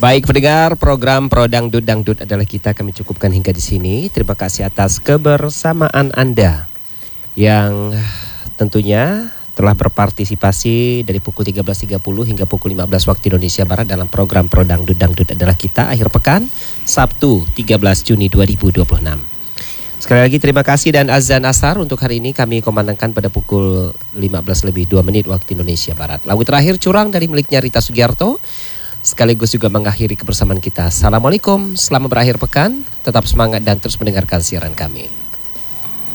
Baik pendengar, program Pro Dangdut Dangdut adalah kita, kami cukupkan hingga di sini. Terima kasih atas kebersamaan Anda yang tentunya telah berpartisipasi dari pukul 13.30 hingga pukul 15 waktu Indonesia Barat dalam program Pro Dangdut Dangdut adalah kita akhir pekan Sabtu 13 Juni 2026. Sekali lagi terima kasih, dan azan asar untuk hari ini kami kumandangkan pada pukul 15:02 waktu Indonesia Barat. Lagu terakhir Curang dari miliknya Rita Sugiarto sekaligus juga mengakhiri kebersamaan kita. Assalamualaikum, selamat berakhir pekan, tetap semangat dan terus mendengarkan siaran kami.